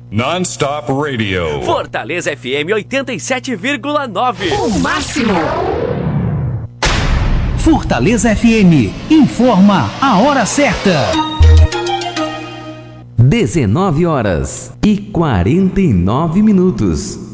Non-Stop Radio. Fortaleza FM 87,9. O máximo. Fortaleza FM informa a hora certa. 19h49.